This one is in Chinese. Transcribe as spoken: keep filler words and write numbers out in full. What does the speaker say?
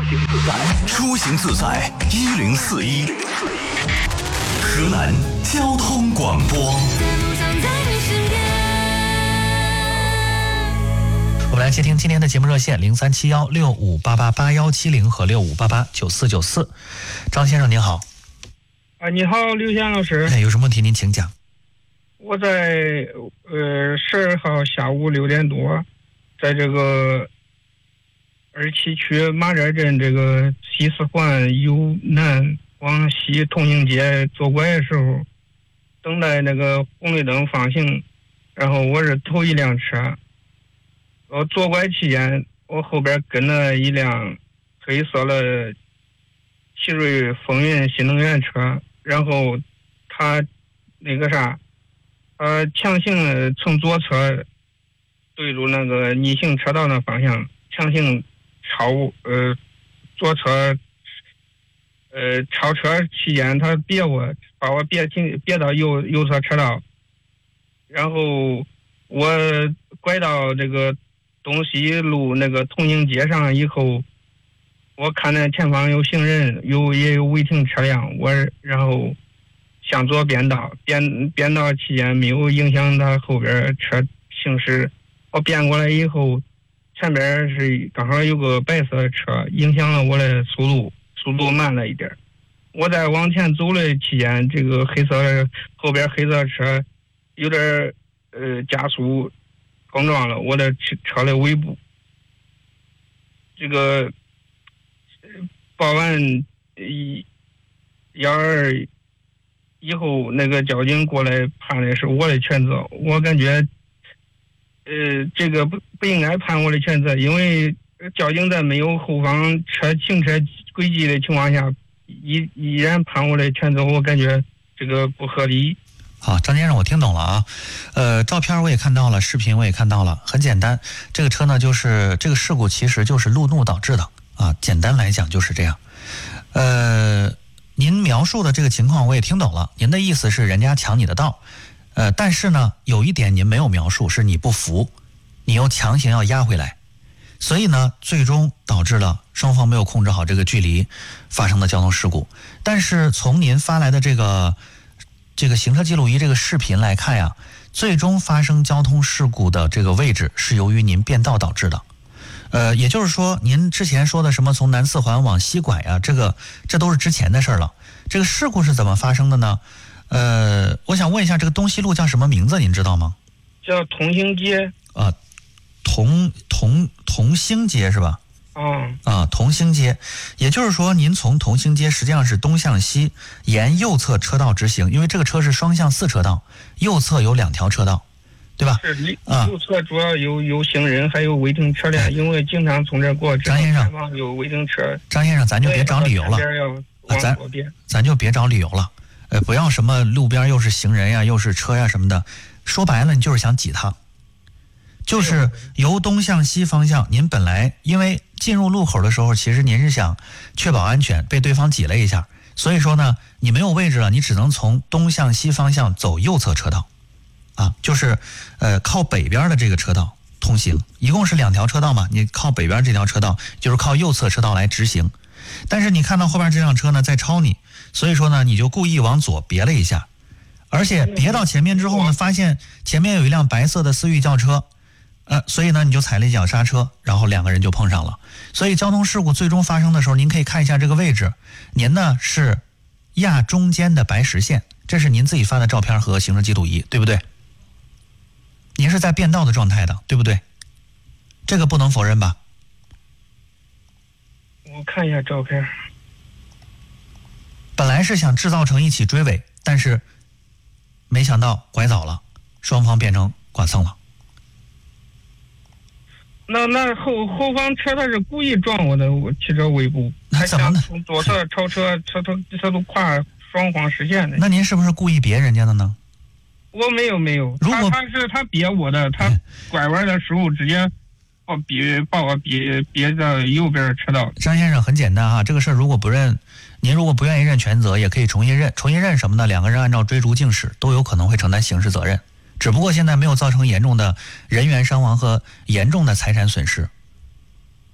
出行自在一零四一，河南交通广播。 我们来接听今天的节目热线零三七幺六五八八八幺七零和六五八八九四九四。张先生您好。 啊，你好，刘翔老师。 哎，有什么问题您请讲。 我在呃十二号下午六点多，在这个二七区马寨镇这个西四环由南往西同行街左拐的时候，等待那个红绿灯放行，然后我是头一辆车。我左拐期间，我后边跟了一辆黑色的奇瑞风云新能源车，然后他那个啥，呃，强行从左侧对住那个逆行车道的方向，强行超呃左侧呃超车期间，他别我把我别停别到右右侧车道，然后我拐到这个东西路那个同行街上以后，我看见前方有行人，有也有违停车辆，我然后向左变道，变变道期间没有影响他后边车行驶。我变过来以后，前边是刚好有个白色的车，影响了我的速度，速度慢了一点。我在往前走的期间，这个黑色的后边黑色车有点呃加速。碰撞了我的车的尾部，这个报完一幺二以后，那个交警过来判的是我的全责。我感觉，呃，这个不不应该判我的全责，因为交警在没有后方车行车轨迹的情况下，依依然判我的全责，我感觉这个不合理。 好，张先生，我听懂了啊，呃，照片我也看到了，视频我也看到了，很简单，这个车呢，就是这个事故其实就是路怒导致的啊，简单来讲就是这样。呃，您描述的这个情况我也听懂了，您的意思是人家抢你的道，呃，但是呢，有一点您没有描述，是你不服，你又强行要压回来，所以呢，最终导致了双方没有控制好这个距离发生的交通事故。但是从您发来的这个。这个行车记录仪这个视频来看呀，最终发生交通事故的这个位置是由于您变道导致的。呃，也就是说，您之前说的什么从南四环往西拐呀，这个这都是之前的事了。这个事故是怎么发生的呢？呃，我想问一下，这个东西路叫什么名字？您知道吗？ 叫同行街。 啊，同同同兴街是吧？ 嗯啊，同兴街，也就是说，您从同兴街实际上是东向西，沿右侧车道直行，因为这个车是双向四车道，右侧有两条车道，对吧？ 是，右侧主要有有行人，还有违停车辆，因为经常从这过。 张先生， 有违停车。 张先生，咱就别找理由了，啊、咱咱就别找理由了，呃，不要什么路边又是行人呀，又是车呀什么的，说白了，你就是想挤他。就是由东向西方向，您本来因为进入路口的时候，其实您是想确保安全，被对方挤了一下，所以说呢，你没有位置了，你只能从东向西方向走右侧车道，啊，就是呃靠北边的这个车道通行，一共是两条车道嘛，你靠北边这条车道就是靠右侧车道来直行，但是你看到后边这辆车呢在超你，所以说呢你就故意往左别了一下，而且别到前面之后呢，发现前面有一辆白色的思域轿车。呃，所以呢，你就踩了一脚刹车，然后两个人就碰上了。所以交通事故最终发生的时候，您可以看一下这个位置，您呢是压中间的白实线，这是您自己发的照片和行车记录仪，对不对？您是在变道的状态的，对不对？这个不能否认吧？ 我看一下照片。 本来是想制造成一起追尾，但是没想到拐早了，双方变成剐蹭了。 那那后后方车他是故意撞我的我汽车尾部， 那怎么呢？ 从左侧超车，车头车头跨双黄实线的。 那您是不是故意别人家的呢？ 我没有没有，他他是他别我的，他拐弯的时候直接把别把我别别到右边车道。 张先生很简单哈，这个事儿如果不认，您如果不愿意认全责，也可以重新认。重新认什么呢？两个人按照追逐竞驶都有可能会承担刑事责任。只不过现在没有造成严重的人员伤亡和严重的财产损失。